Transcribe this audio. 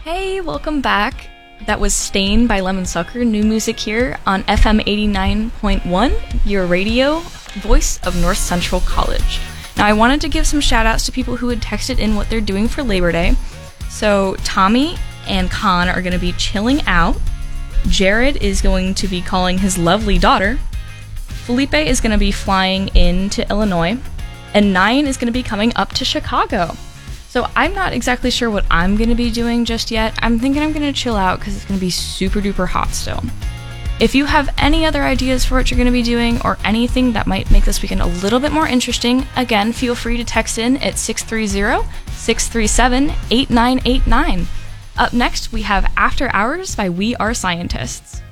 Hey, welcome back. That was Stain by Lemon Sucker, new music here on FM 89.1, your radio, voice of North Central College. Now, I wanted to give some shout outs to people who had texted in what they're doing for Labor Day. So, Tommy and Con are going to be chilling out. Jared is going to be calling his lovely daughter. Felipe is going to be flying into Illinois. And Nine is going to be coming up to Chicago. So I'm not exactly sure what I'm going to be doing just yet. I'm thinking I'm going to chill out because it's going to be super duper hot still. If you have any other ideas for what you're going to be doing or anything that might make this weekend a little bit more interesting, again, feel free to text in at 630-637-8989. Up next, we have After Hours by We Are Scientists.